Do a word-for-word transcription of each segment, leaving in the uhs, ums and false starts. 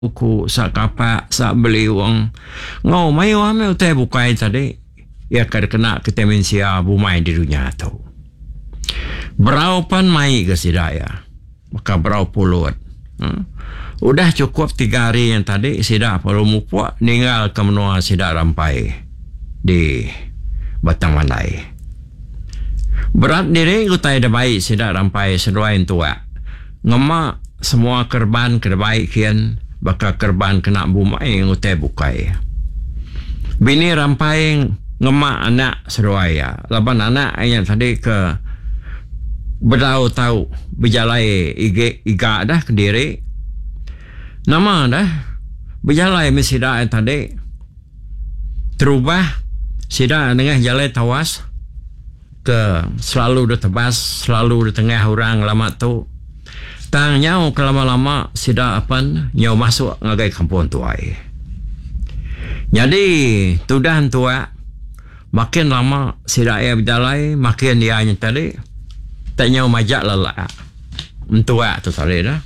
Ku sa kapak sa beli wang ngau mai wa me utai bukai tadi ya kada kena kita mensia bumai di dunia tu berau pan mai ke sidaya maka berau puluh hmm? Udah cukup tiga hari yang tadi sidak perlu mupuak ninggal ke menua sidak rampai di Batang Mandai berat diri utai dah baik sidak rampai seduain tua ngemak semua kerban kebaik kian baka kerban kena bumai ngutai bukai. Bini rampai ngemak anak seruaya. Laban anak yang tadi ke berdau tahu berjalai iga, iga dah ke diri. Nama dah berjalai mesida yang tadi terubah sida dengan jalai tawas ke selalu di tebas selalu di tengah orang lama tu. Tang nyau kelama-lama sida apan nyau masuk ngagai kampung tuai. Jadi tudan tua makin lama sida ia berjalai makin dia hanya tadi tak nyau majak lelak mentua tu tadi dah.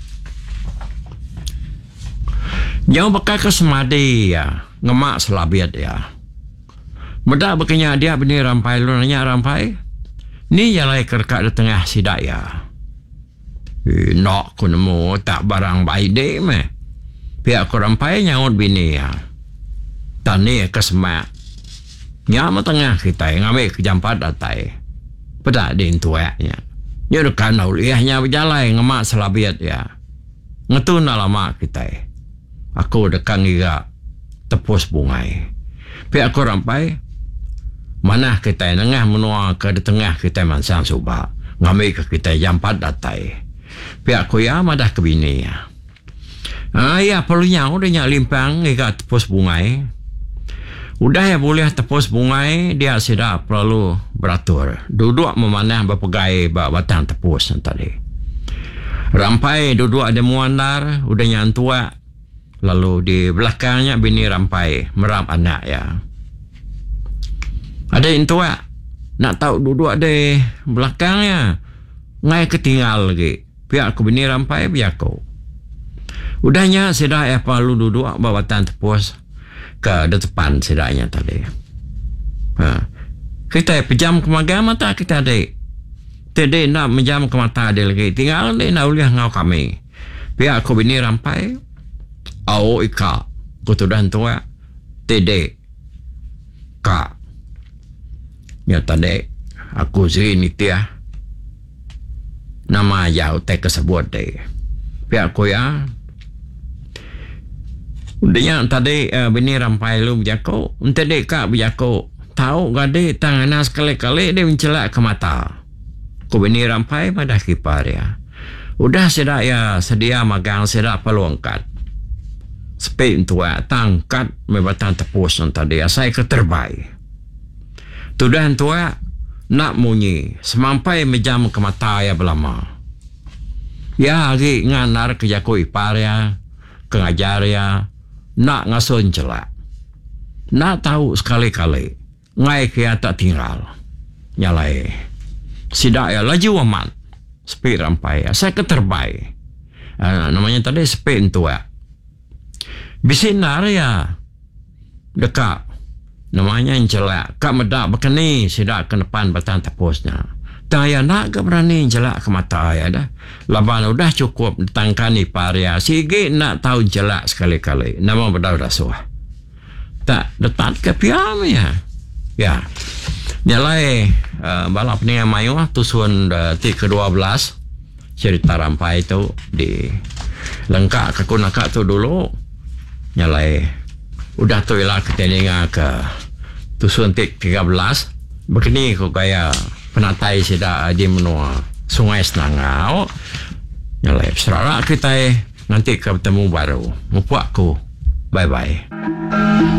Nyau bakal ke semadi ya ngemak selabiat ya. Mudah berkenya dia benih rampai lu nanya rampai. Ni jalai kerkat di tengah sida ya. Eh, nak ku nemu tak barang baik dek meh. Pihak ku rampai nyaut bini ya. Tani ke semak. Nyama tengah kita ngambil ke jampat datai. Pedak di intuaknya. Nyodokan uliahnya berjalan ngemak selabiat ya. Ngetun lama kita. Aku dekang juga tepus bungai. Pihak ku rampai. Mana kita nengah menua ke di tengah kita mansang subak. Ngambil ke kita jampat datai. Pihak kuya madah ke bini ya. Ah ya perlunya udah nyak limpang ikat tepus bungai. Udah ya boleh tepus bungai dia sudah perlu beratur. Duduk memanah berpegai batang tepus tadi. Rampai duduk ada muandar udah nyantua. Lalu di belakangnya bini rampai merap anak ya. Ada intua nak tahu duduk ada belakangnya. Ngai ketinggal lagi. Pihak aku bini rampai biar kau. Udahnya sedah ya perlu duduk bawatan tepus ke depan sedahnya tadi. Ha. Kita pejam ke mata mata kita dek. Tadi nak menjam ke mata dia lagi. Tinggal dia nak uliah ngau kami. Pihak aku bini rampai. Au ika. Kutudan tua. Tadi. Kak. Ya tadi. Aku sini nitia. Nama jauh tak kesebut deh. Pihak ku ya. Udahnya tadi uh, bini rampai lu berjako. Untuk dek kak berjako. Tahu gade tangan sekali-kali dia mencelak ke mata. Ku bini rampai pada kipar ya. Udah sedak ya sedia magang sedak peluangkat. Sepik tua tangkat membatan tepus tadi. Saya keterbaik. Tudah tua. Nak munyi semampai menjam ke mata ya belama. Ya lagi nganar ke jaku ipar ya, ke ngajar ya, nak ngasun celak. Nak tahu sekali-kali, ngai kia tak tinggal. Nyalai. Sidak ya laju aman. Sepi rampai ya, saya keterbaik. Uh, namanya tadi sepi tua. Bisinar ya, dekat. Namanya yang celak. Kak medak berkeni sidak ke depan batang tepusnya. Taya nak ke berani celak ke mata ya dah. Laban udah cukup ditangkan ipar ya. Sige nak tahu celak sekali-kali. Nama berdau rasuah. Tak detat ke piam ya. Ya. Nyalai uh, balap ni yang mayu tusun uh, ti ke dua belas. Cerita rampai itu di lengkap ke kunaka tu dulu. Nyalai udah tu ialah ketelinga ke tusun tik tiga belas. Begini kok gaya penatai sida di menua Sungai Senangau. Nyalai serara kita nanti ketemu baru. Mupuak ku. Bye bye.